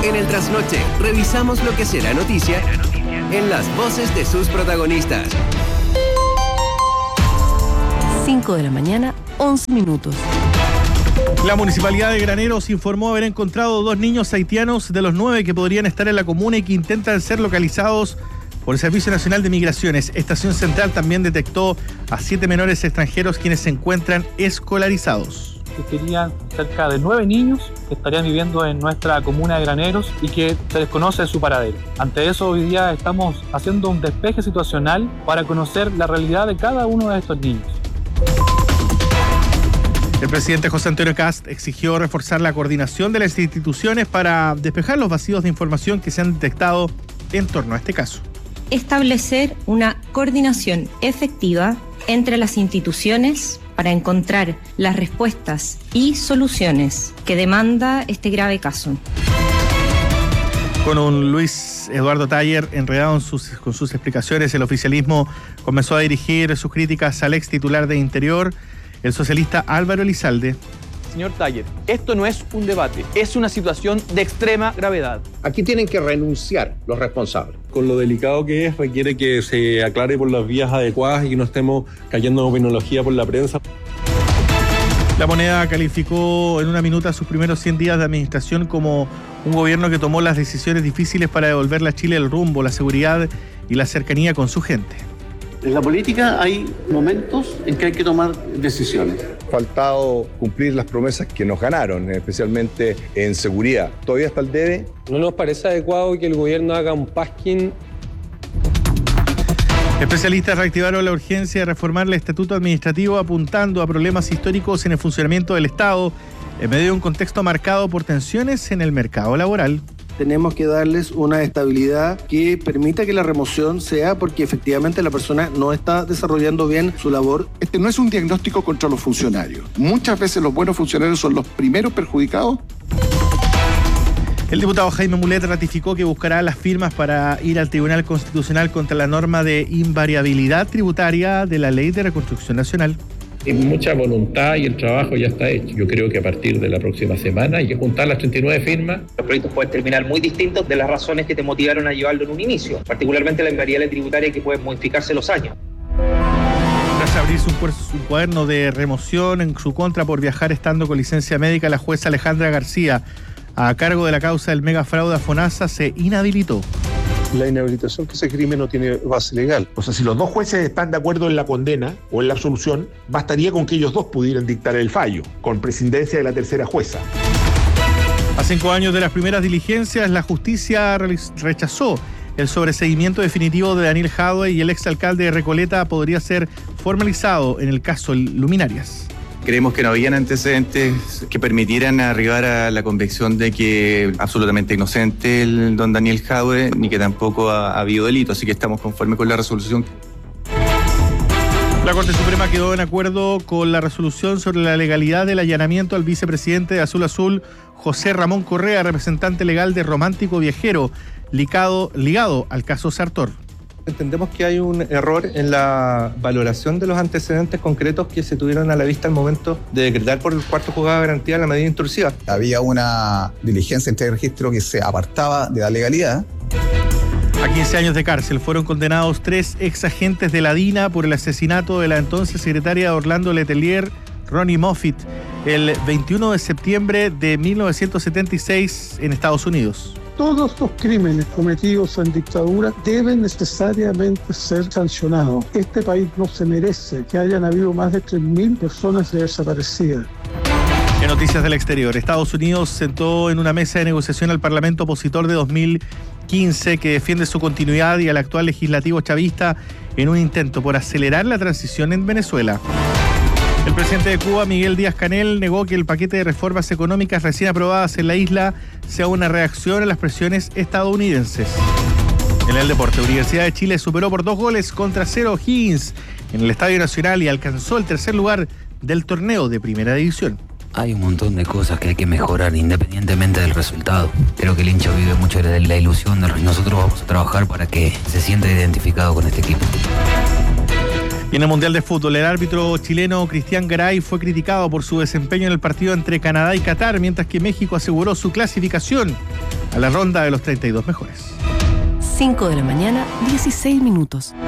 En el trasnoche, revisamos lo que será noticia en las voces de sus protagonistas. 5 de la mañana, 11 minutos. La Municipalidad de Graneros informó haber encontrado 2 niños haitianos de los 9 que podrían estar en la comuna y que intentan ser localizados por el Servicio Nacional de Migraciones. Estación Central también detectó a 7 menores extranjeros quienes se encuentran escolarizados. Serían cerca de 9 niños que estarían viviendo en nuestra comuna de Graneros y que se desconoce su paradero. Ante eso, hoy día estamos haciendo un despeje situacional para conocer la realidad de cada uno de estos niños. El presidente José Antonio Kast exigió reforzar la coordinación de las instituciones para despejar los vacíos de información que se han detectado en torno a este caso. Establecer una coordinación efectiva entre las instituciones para encontrar las respuestas y soluciones que demanda este grave caso. Con un Luis Eduardo Taller enredado con sus explicaciones, el oficialismo comenzó a dirigir sus críticas al ex titular de Interior, el socialista Álvaro Elizalde. Señor Taller, esto no es un debate, es una situación de extrema gravedad. Aquí tienen que renunciar los responsables. Con lo delicado que es, requiere que se aclare por las vías adecuadas y que no estemos cayendo en opiniología por la prensa. La Moneda calificó en una minuta sus primeros 100 días de administración como un gobierno que tomó las decisiones difíciles para devolverle a Chile el rumbo, la seguridad y la cercanía con su gente. En la política hay momentos en que hay que tomar decisiones. Faltado cumplir las promesas que nos ganaron, especialmente en seguridad. ¿Todavía está el debe? ¿No nos parece adecuado que el gobierno haga un pasquín? Especialistas reactivaron la urgencia de reformar el estatuto administrativo apuntando a problemas históricos en el funcionamiento del Estado en medio de un contexto marcado por tensiones en el mercado laboral. Tenemos que darles una estabilidad que permita que la remoción sea porque efectivamente la persona no está desarrollando bien su labor. Este no es un diagnóstico contra los funcionarios. Muchas veces los buenos funcionarios son los primeros perjudicados. El diputado Jaime Mulet ratificó que buscará las firmas para ir al Tribunal Constitucional contra la norma de invariabilidad tributaria de la Ley de Reconstrucción Nacional. Hay mucha voluntad y el trabajo ya está hecho. Yo creo que a partir de la próxima semana hay que juntar las 39 firmas. Los proyectos pueden terminar muy distintos de las razones que te motivaron a llevarlo en un inicio, particularmente la invariabilidad tributaria que puede modificarse los años. Tras abrirse un cuaderno de remoción en su contra por viajar estando con licencia médica, la jueza Alejandra García, a cargo de la causa del megafraude a FONASA, se inhabilitó. La inhabilitación que ese crimen no tiene base legal. O sea, si los 2 jueces están de acuerdo en la condena o en la absolución, bastaría con que ellos 2 pudieran dictar el fallo, con presidencia de la tercera jueza. A 5 años de las primeras diligencias, la justicia rechazó el sobreseguimiento definitivo de Daniel Jadwe y el exalcalde de Recoleta podría ser formalizado en el caso Luminarias. Creemos que no habían antecedentes que permitieran arribar a la convicción de que absolutamente inocente el don Daniel Jadwe, ni que tampoco ha habido delito, así que estamos conformes con la resolución. La Corte Suprema quedó en acuerdo con la resolución sobre la legalidad del allanamiento al vicepresidente de Azul Azul, José Ramón Correa, representante legal de Romántico Viajero, ligado al caso Sartor. Entendemos que hay un error en la valoración de los antecedentes concretos que se tuvieron a la vista al momento de decretar por el cuarto juzgado de garantía la medida intrusiva. Había una diligencia entre el registro que se apartaba de la legalidad. A 15 años de cárcel fueron condenados 3 exagentes de la DINA por el asesinato de la entonces secretaria de Orlando Letelier, Ronnie Moffitt, el 21 de septiembre de 1976 en Estados Unidos. Todos los crímenes cometidos en dictadura deben necesariamente ser sancionados. Este país no se merece que hayan habido más de 3.000 personas desaparecidas. En noticias del exterior, Estados Unidos sentó en una mesa de negociación al Parlamento opositor de 2015 que defiende su continuidad y al actual legislativo chavista en un intento por acelerar la transición en Venezuela. El presidente de Cuba, Miguel Díaz-Canel, negó que el paquete de reformas económicas recién aprobadas en la isla sea una reacción a las presiones estadounidenses. En el deporte, Universidad de Chile superó por 2-0 O'Higgins en el Estadio Nacional y alcanzó el tercer lugar del torneo de Primera División. Hay un montón de cosas que hay que mejorar independientemente del resultado. Creo que el hincha vive mucho de la ilusión y nosotros vamos a trabajar para que se sienta identificado con este equipo. Y en el Mundial de Fútbol, el árbitro chileno Cristian Garay fue criticado por su desempeño en el partido entre Canadá y Qatar, mientras que México aseguró su clasificación a la ronda de los 32 mejores. 5 de la mañana, 16 minutos.